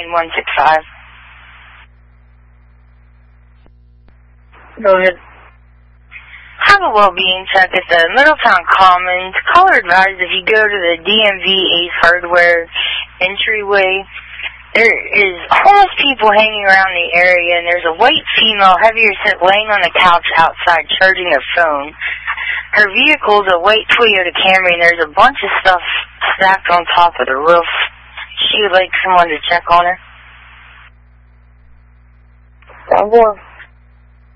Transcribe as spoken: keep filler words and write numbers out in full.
nine one six five. Go ahead. Have a well-being check at the Middletown Commons. Caller advised if you go to the D M V Ace Hardware entryway, there is homeless people hanging around the area, and there's a white female, heavier set, laying on the couch outside charging her phone. Her vehicle is a white Toyota Camry, and there's a bunch of stuff stacked on top of the roof. She would like someone to check on her. One more.